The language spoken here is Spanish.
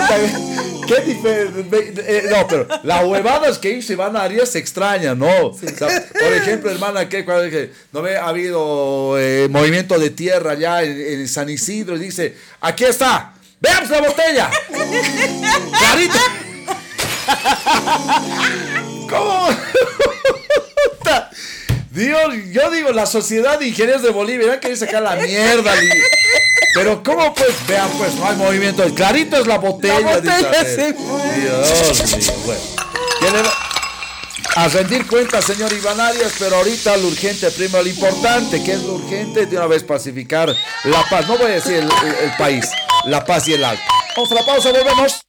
qué diferente. No, pero las huevadas que hizo Iván Arias se extrañan, ¿no? Sí. O sea, por ejemplo, hermana, que cuando dije, no ve, ha habido movimiento de tierra allá en San Isidro, y dice, aquí está, veamos la botella. Clarita. ¿Cómo? Dios, yo digo, la Sociedad de Ingenieros de Bolivia, ya quería sacar la mierda. Pero ¿cómo pues? Vean pues, no hay movimiento. Clarito es la botella. La botella se fue. Dios mío, bueno. A rendir cuentas, señor Iván Arias, pero ahorita lo urgente, primero lo importante, que es lo urgente, de una vez pacificar la paz. No voy a decir el país, la paz y el alto. Vamos a la pausa, volvemos.